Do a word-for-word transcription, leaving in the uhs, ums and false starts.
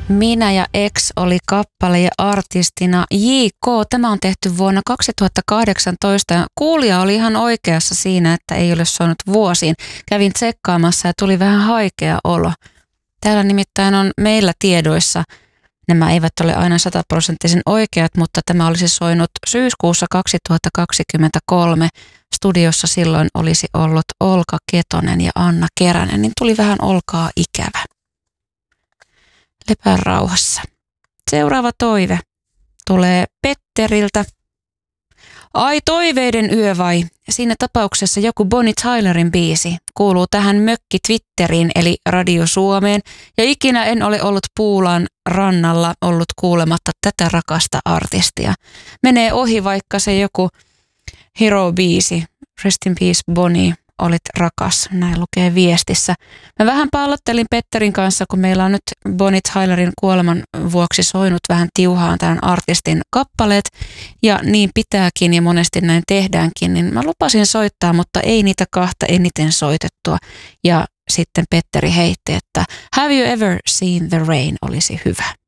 Minä ja Ex oli kappale ja artistina J K. Tämä on tehty vuonna kaksituhattakahdeksantoista ja kuulija oli ihan oikeassa siinä, että ei ole soinut vuosiin. Kävin tsekkaamassa ja tuli vähän haikea olo. Täällä nimittäin on meillä tiedoissa, nämä eivät ole aina sataprosenttisen oikeat, mutta tämä olisi soinut syyskuussa kaksituhattakaksikymmentäkolme. Studiossa silloin olisi ollut Olka Ketonen ja Anna Keränen, niin tuli vähän olkaa ikävä. Lepää rauhassa. Seuraava toive tulee Petteriltä. Ai toiveiden yö vai? Siinä tapauksessa joku Bonnie Tylerin biisi kuuluu tähän mökki Twitteriin eli Radio Suomeen ja ikinä en ole ollut Puulan rannalla ollut kuulematta tätä rakasta artistia. Menee ohi vaikka se joku Hero-biisi. Rest in peace Bonnie, olit rakas, näin lukee viestissä. Mä vähän pallottelin Petterin kanssa, kun meillä on nyt Bonnie Tylerin kuoleman vuoksi soinut vähän tiuhaan tämän artistin kappaleet. Ja niin pitääkin ja monesti näin tehdäänkin, niin mä lupasin soittaa, mutta ei niitä kahta eniten soitettua. Ja sitten Petteri heitti, että Have you ever seen the rain olisi hyvä.